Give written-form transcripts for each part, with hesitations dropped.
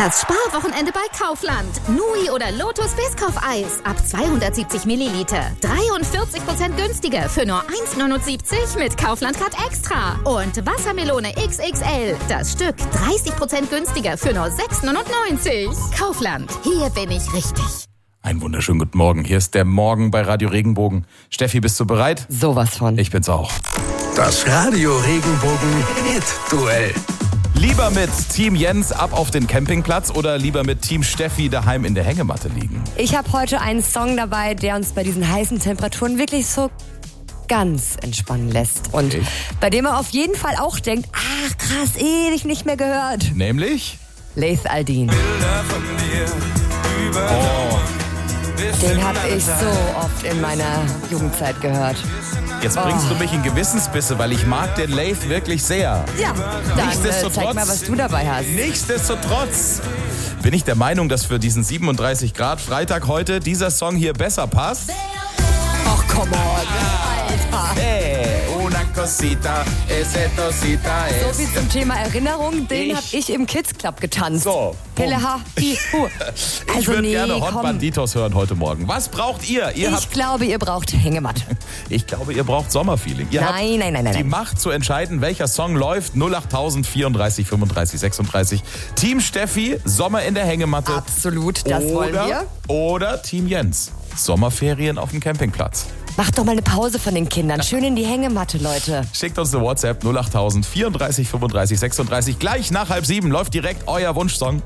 Das Sparwochenende bei Kaufland. Nui oder Lotus Biscoff-Eis ab 270 Milliliter. 43% günstiger für nur 1,79 mit Kaufland-Card Extra. Und Wassermelone XXL. Das Stück 30% günstiger für nur 6,99. Kaufland. Hier bin ich richtig. Einen wunderschönen guten Morgen. Hier ist der Morgen bei Radio Regenbogen. Steffi, bist du bereit? Sowas von. Ich bin's auch. Das Radio Regenbogen Hit-Duell. Lieber mit Team Jens ab auf den Campingplatz oder lieber mit Team Steffi daheim in der Hängematte liegen? Ich habe heute einen Song dabei, der uns bei diesen heißen Temperaturen wirklich so ganz entspannen lässt. Und bei dem man auf jeden Fall auch denkt, ach krass, ewig nicht mehr gehört. Nämlich? Laith Al-Deen. Oh. Den habe ich so oft in meiner Jugendzeit gehört. Jetzt bringst du mich in Gewissensbisse, weil ich mag den Laith wirklich sehr. Ja, dann Nichtsdestotrotz, zeig mal, was du dabei hast. Nichtsdestotrotz bin ich der Meinung, dass für diesen 37 Grad Freitag heute dieser Song hier besser passt. Ach, come on, Alter. Una cosita, ese tosita es. So viel zum Thema Erinnerung, den habe ich im Kids Club getanzt. So, Pille, ha, hi, hu. Ich würde gerne Hot Banditos hören heute Morgen. Was braucht ihr? Ich glaube, ihr braucht Hängematte. Ich glaube, ihr braucht Sommerfeeling. Ihr habt die Macht zu entscheiden, welcher Song läuft. 08000 34 35 36. Team Steffi, Sommer in der Hängematte. Absolut, das wollen wir. Oder Team Jens, Sommerferien auf dem Campingplatz. Macht doch mal eine Pause von den Kindern. Schön in die Hängematte, Leute. Schickt uns eine WhatsApp 08000 34 35 36. Gleich nach 6:30 läuft direkt euer Wunschsong.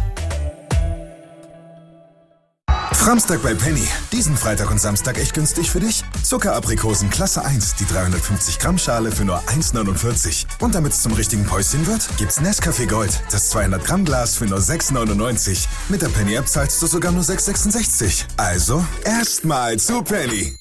Framstag bei Penny. Diesen Freitag und Samstag echt günstig für dich. Zuckeraprikosen Klasse 1, die 350 Gramm Schale für nur 1,49. Und damit es zum richtigen Päuschen wird, gibt's Nescafé Gold, das 200 Gramm Glas für nur 6,99. Mit der Penny App zahlst du sogar nur 6,66. Also erstmal zu Penny.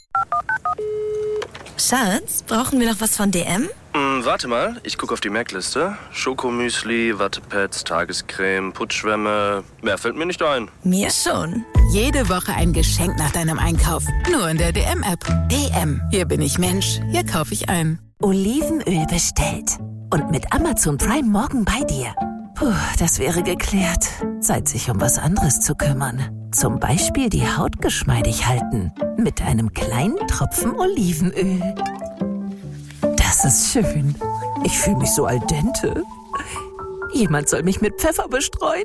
Schatz, brauchen wir noch was von DM? Warte mal, ich gucke auf die Merkliste. Schokomüsli, Wattepads, Tagescreme, Putzschwämme. Mehr fällt mir nicht ein. Mir schon. Jede Woche ein Geschenk nach deinem Einkauf. Nur in der DM-App. DM. Hier bin ich Mensch. Hier kaufe ich ein. Olivenöl bestellt. Und mit Amazon Prime morgen bei dir. Puh, das wäre geklärt. Zeit, sich um was anderes zu kümmern. Zum Beispiel die Haut geschmeidig halten. Mit einem kleinen Tropfen Olivenöl. Das ist schön. Ich fühle mich so al dente. Jemand soll mich mit Pfeffer bestreuen.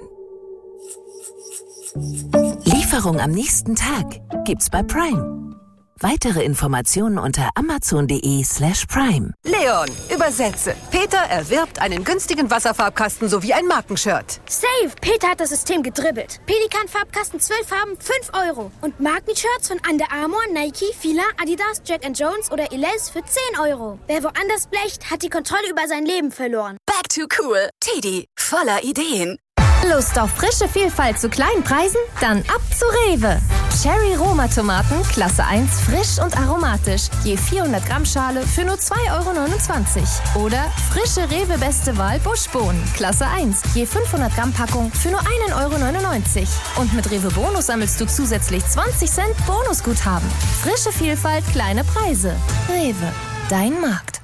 Lieferung am nächsten Tag gibt's bei Prime. Weitere Informationen unter amazon.de/prime. Leon, übersetze. Peter erwirbt einen günstigen Wasserfarbkasten sowie ein Markenshirt. Safe! Peter hat das System gedribbelt. Pelikan-Farbkasten 12 Farben, 5 €. Und Markenshirts von Under Armour, Nike, Fila, Adidas, Jack & Jones oder Elize für 10 €. Wer woanders blecht, hat die Kontrolle über sein Leben verloren. Back to cool. Teddy, voller Ideen. Lust auf frische Vielfalt zu kleinen Preisen? Dann ab zu Rewe. Cherry Roma Tomaten, Klasse 1, frisch und aromatisch. Je 400 Gramm Schale für nur 2,29 €. Oder frische Rewe Beste Wahl Buschbohnen, Klasse 1, je 500 Gramm Packung für nur 1,99 €. Und mit Rewe Bonus sammelst du zusätzlich 20 Cent Bonusguthaben. Frische Vielfalt, kleine Preise. Rewe, dein Markt.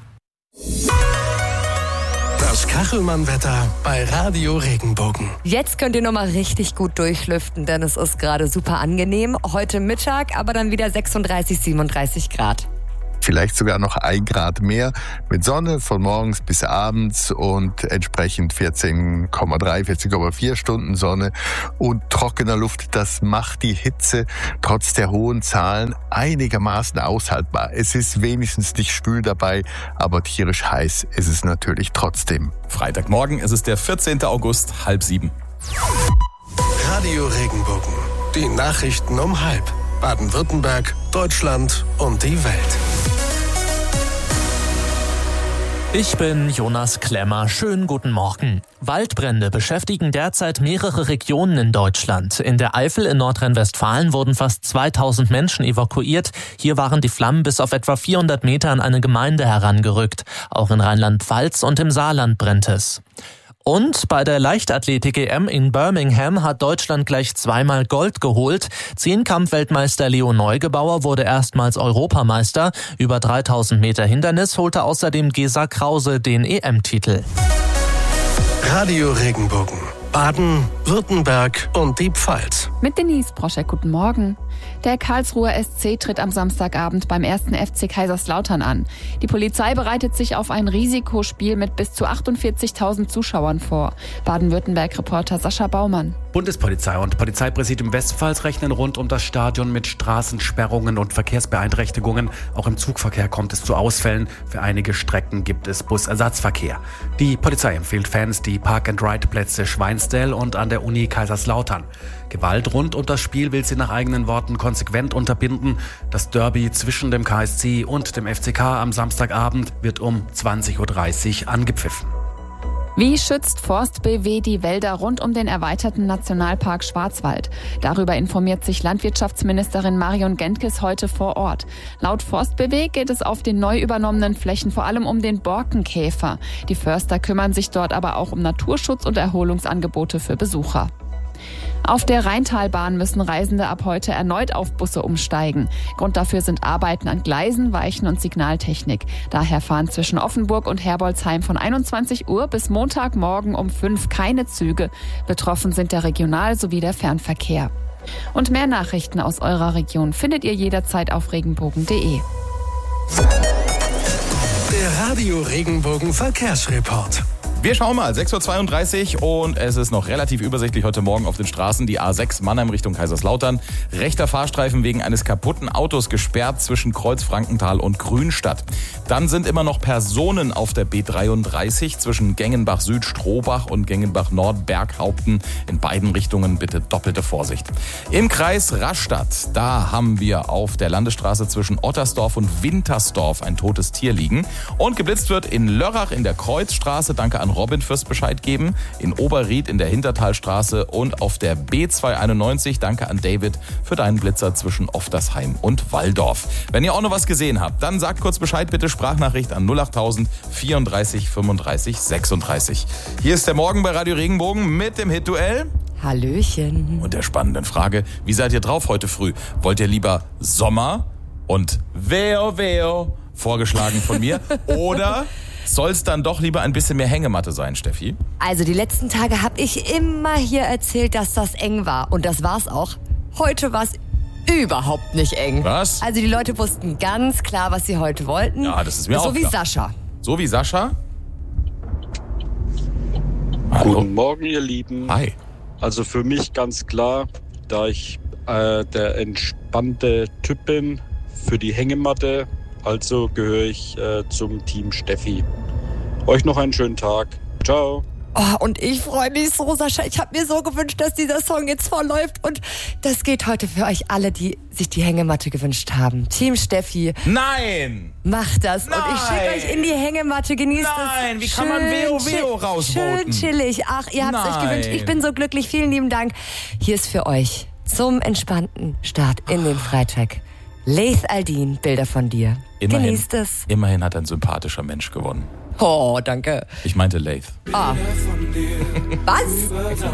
Das Kachelmann-Wetter bei Radio Regenbogen. Jetzt könnt ihr nochmal richtig gut durchlüften, denn es ist gerade super angenehm. Heute Mittag, aber dann wieder 36, 37 Grad. Vielleicht sogar noch 1 Grad mehr mit Sonne von morgens bis abends und entsprechend 14,3, 14,4 Stunden Sonne und trockener Luft. Das macht die Hitze trotz der hohen Zahlen einigermaßen aushaltbar. Es ist wenigstens nicht schwül dabei, aber tierisch heiß ist es natürlich trotzdem. Freitagmorgen, es ist der 14. August, 6:30. Radio Regenbogen. Die Nachrichten um 6:30. Baden-Württemberg, Deutschland und die Welt. Ich bin Jonas Klemmer. Schönen guten Morgen. Waldbrände beschäftigen derzeit mehrere Regionen in Deutschland. In der Eifel in Nordrhein-Westfalen wurden fast 2000 Menschen evakuiert. Hier waren die Flammen bis auf etwa 400 Meter an eine Gemeinde herangerückt. Auch in Rheinland-Pfalz und im Saarland brennt es. Und bei der Leichtathletik-EM in Birmingham hat Deutschland gleich zweimal Gold geholt. Zehnkampf-Weltmeister Leo Neugebauer wurde erstmals Europameister. Über 3000 Meter Hindernis holte außerdem Gesa Krause den EM-Titel. Radio Regenbogen. Baden, Württemberg und die Pfalz. Mit Denise Broschek, guten Morgen. Der Karlsruher SC tritt am Samstagabend beim 1. FC Kaiserslautern an. Die Polizei bereitet sich auf ein Risikospiel mit bis zu 48.000 Zuschauern vor. Baden-Württemberg-Reporter Sascha Baumann. Bundespolizei und Polizeipräsidium Westpfalz rechnen rund um das Stadion mit Straßensperrungen und Verkehrsbeeinträchtigungen. Auch im Zugverkehr kommt es zu Ausfällen. Für einige Strecken gibt es Busersatzverkehr. Die Polizei empfiehlt Fans die Park-and-Ride-Plätze Schweinsdell und an der Uni Kaiserslautern. Gewalt rund um das Spiel will sie nach eigenen Worten konsequent unterbinden. Das Derby zwischen dem KSC und dem FCK am Samstagabend wird um 20.30 Uhr angepfiffen. Wie schützt Forst BW die Wälder rund um den erweiterten Nationalpark Schwarzwald? Darüber informiert sich Landwirtschaftsministerin Marion Gentges heute vor Ort. Laut Forst BW geht es auf den neu übernommenen Flächen vor allem um den Borkenkäfer. Die Förster kümmern sich dort aber auch um Naturschutz und Erholungsangebote für Besucher. Auf der Rheintalbahn müssen Reisende ab heute erneut auf Busse umsteigen. Grund dafür sind Arbeiten an Gleisen, Weichen und Signaltechnik. Daher fahren zwischen Offenburg und Herbolzheim von 21 Uhr bis Montagmorgen um 5 keine Züge. Betroffen sind der Regional- sowie der Fernverkehr. Und mehr Nachrichten aus eurer Region findet ihr jederzeit auf regenbogen.de. Der Radio Regenbogen Verkehrsreport. Wir schauen mal, 6.32 Uhr und es ist noch relativ übersichtlich heute Morgen auf den Straßen. Die A6 Mannheim Richtung Kaiserslautern. Rechter Fahrstreifen wegen eines kaputten Autos gesperrt zwischen Kreuz-Frankenthal und Grünstadt. Dann sind immer noch Personen auf der B33 zwischen Gengenbach Süd, Strohbach und Gengenbach Nord, Berghaupten. In beiden Richtungen bitte doppelte Vorsicht. Im Kreis Rastatt, da haben wir auf der Landesstraße zwischen Ottersdorf und Wintersdorf ein totes Tier liegen. Und geblitzt wird in Lörrach in der Kreuzstraße. Danke an Robin fürs Bescheid geben. In Oberried in der Hintertalstraße und auf der B291. Danke an David für deinen Blitzer zwischen Oftersheim und Walldorf. Wenn ihr auch noch was gesehen habt, dann sagt kurz Bescheid, bitte Sprachnachricht an 08000 34 35 36. Hier ist der Morgen bei Radio Regenbogen mit dem Hit-Duell. Hallöchen. Und der spannenden Frage, wie seid ihr drauf heute früh? Wollt ihr lieber Sommer und Veo Veo vorgeschlagen von mir oder soll es dann doch lieber ein bisschen mehr Hängematte sein, Steffi? Also die letzten Tage habe ich immer hier erzählt, dass das eng war. Und das war's auch. Heute war es überhaupt nicht eng. Was? Also die Leute wussten ganz klar, was sie heute wollten. Ja, das ist mir auch so wie klar. Sascha. So wie Sascha? Hallo. Guten Morgen, ihr Lieben. Hi. Also für mich ganz klar, da ich der entspannte Typ bin, für die Hängematte, also gehöre ich zum Team Steffi. Euch noch einen schönen Tag. Ciao. Oh, und ich freue mich so, Sascha. Ich habe mir so gewünscht, dass dieser Song jetzt vorläuft. Und das geht heute für euch alle, die sich die Hängematte gewünscht haben. Team Steffi. Nein! Macht das. Nein! Und ich schicke euch in die Hängematte. Genießt es. Nein, wie kann man Veo rausvoten? Schön chillig. Ach, ihr habt es euch gewünscht. Ich bin so glücklich. Vielen lieben Dank. Hier ist für euch zum entspannten Start in den Freitag Laith Al-Deen, Bilder von dir. Genießt es. Immerhin hat ein sympathischer Mensch gewonnen. Oh, danke. Ich meinte Laith. Ah. Was?